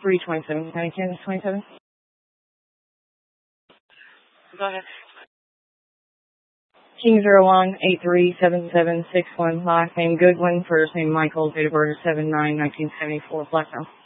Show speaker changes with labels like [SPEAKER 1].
[SPEAKER 1] 327, County Kansas 27.
[SPEAKER 2] Go ahead.
[SPEAKER 1] King 01837761, last name Goodwin, first name Michael, date of birth 7/9/1974, Blacktown.